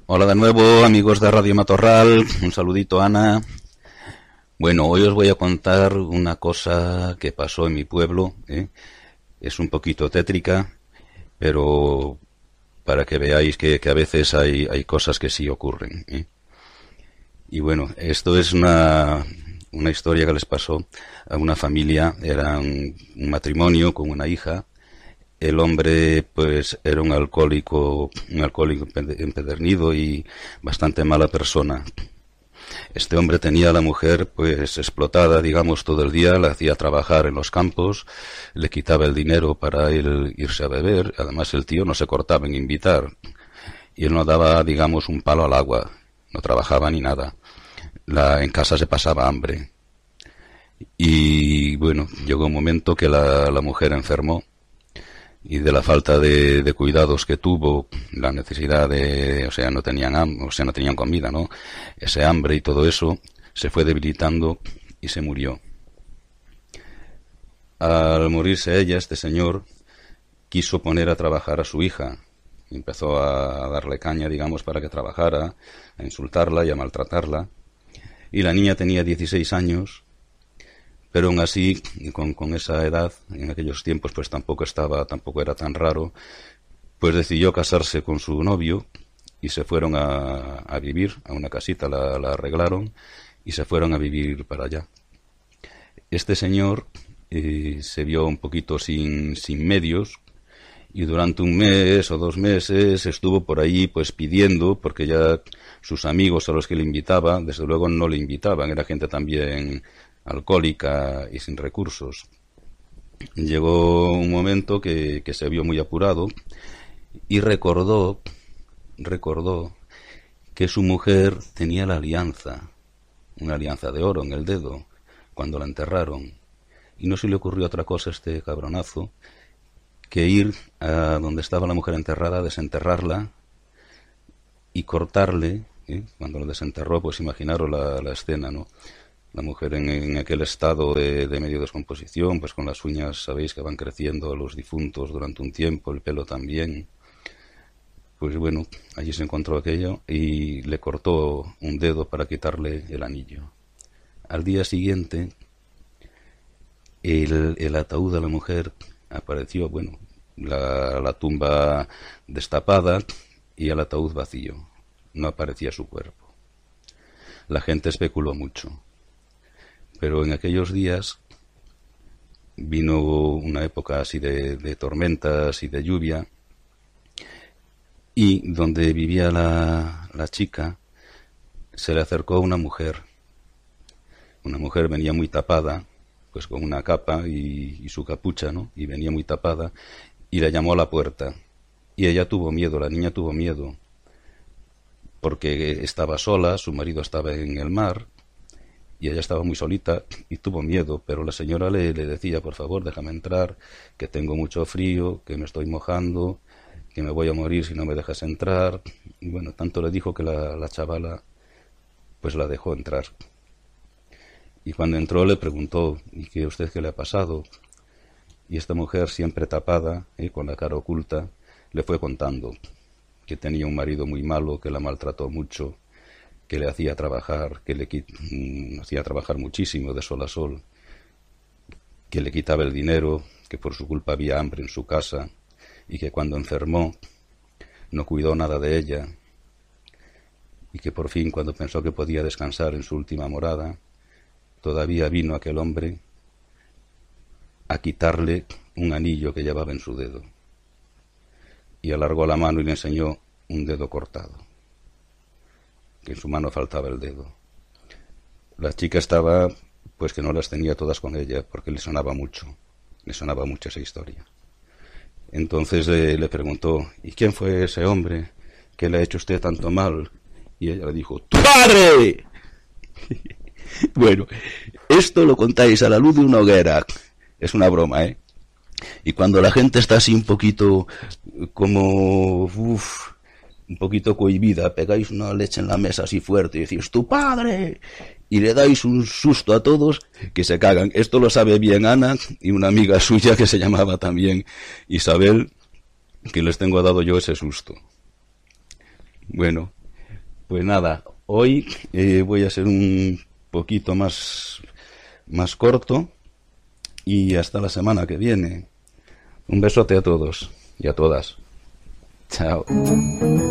Hola de nuevo, amigos de Radio Matorral. Un saludito, Ana. Bueno, hoy os voy a contar una cosa que pasó en mi pueblo. Es un poquito tétrica, pero para que veáis que a veces hay cosas que sí ocurren. Y bueno, esto es una historia que les pasó a una familia. Era un matrimonio con una hija. El hombre, pues, era un alcohólico empedernido y bastante mala persona. Este hombre tenía a la mujer, pues, explotada, digamos, todo el día, la hacía trabajar en los campos, le quitaba el dinero para él irse a beber. Además, el tío no se cortaba en invitar y él no daba, digamos, un palo al agua, no trabajaba ni nada. En casa se pasaba hambre. Y bueno, llegó un momento que la mujer enfermó. Y de la falta de cuidados que tuvo, la necesidad no tenían comida, ¿no? Ese hambre y todo eso se fue debilitando y se murió. Al morirse ella, este señor quiso poner a trabajar a su hija. Empezó a darle caña, digamos, para que trabajara, a insultarla y a maltratarla. Y la niña tenía 16 años. Pero aún así, con esa edad, en aquellos tiempos, pues tampoco era tan raro, pues decidió casarse con su novio y se fueron a vivir a una casita, la arreglaron y se fueron a vivir para allá. Este señor se vio un poquito sin medios y durante un mes o 2 meses estuvo por ahí pues pidiendo, porque ya sus amigos a los que le invitaba, desde luego no le invitaban, era gente también alcohólica y sin recursos. Llegó un momento que se vio muy apurado y recordó que su mujer tenía la alianza, una alianza de oro en el dedo, cuando la enterraron. Y no se le ocurrió otra cosa a este cabronazo que ir a donde estaba la mujer enterrada, desenterrarla y cortarle. Cuando lo desenterró, pues imaginaros la escena, ¿no? La mujer en aquel estado de medio descomposición, pues con las uñas, sabéis que van creciendo a los difuntos durante un tiempo, el pelo también. Pues bueno, allí se encontró aquello y le cortó un dedo para quitarle el anillo. Al día siguiente, el ataúd de la mujer apareció, bueno, la tumba destapada y el ataúd vacío. No aparecía su cuerpo. La gente especuló mucho. Pero en aquellos días vino una época así de tormentas y de lluvia, y donde vivía la chica se le acercó una mujer. Una mujer venía muy tapada, pues con una capa y su capucha, ¿no? Y venía muy tapada y le llamó a la puerta. Y ella tuvo miedo, la niña tuvo miedo, porque estaba sola, su marido estaba en el mar, y ella estaba muy solita y tuvo miedo, pero la señora le decía, por favor, déjame entrar, que tengo mucho frío, que me estoy mojando, que me voy a morir si no me dejas entrar. Y bueno, tanto le dijo que la chavala pues la dejó entrar. Y cuando entró le preguntó, ¿y qué usted qué le ha pasado? Y esta mujer, siempre tapada, con la cara oculta, le fue contando que tenía un marido muy malo, que la maltrató mucho, que le hacía trabajar, hacía trabajar muchísimo de sol a sol, que le quitaba el dinero, que por su culpa había hambre en su casa, y que cuando enfermó no cuidó nada de ella, y que por fin, cuando pensó que podía descansar en su última morada, todavía vino aquel hombre a quitarle un anillo que llevaba en su dedo, y alargó la mano y le enseñó un dedo cortado, que en su mano faltaba el dedo. La chica estaba, pues que no las tenía todas con ella, porque le sonaba mucho esa historia. Entonces le preguntó, ¿y quién fue ese hombre que le ha hecho usted tanto mal? Y ella le dijo, ¡tu padre! Bueno, esto lo contáis a la luz de una hoguera. Es una broma, ¿eh? Y cuando la gente está así un poquito un poquito cohibida, pegáis una leche en la mesa así fuerte y decís, ¡tu padre! Y le dais un susto a todos que se cagan. Esto lo sabe bien Ana y una amiga suya que se llamaba también Isabel, que les tengo dado yo ese susto. Bueno, Pues nada, hoy voy a ser un poquito más corto y hasta la semana que viene. Un besote a todos y a todas. Chao.